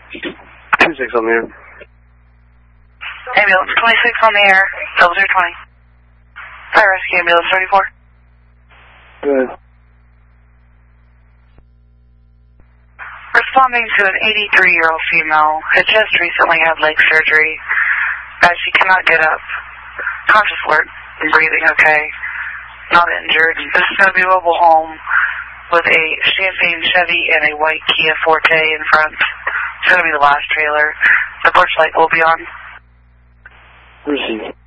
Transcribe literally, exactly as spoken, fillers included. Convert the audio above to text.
two six on the air. Ambulance twenty-six on the air, double zero twenty. Fire rescue ambulance thirty-four. Good. Responding to an eighty-three-year-old female had just recently had leg surgery as she cannot get up. Conscious, alert, and breathing okay. Not injured. This is going to be a mobile home with a Champagne Chevy and a white Kia Forte in front. It's going to be the last trailer. The porch light will be on. Receive.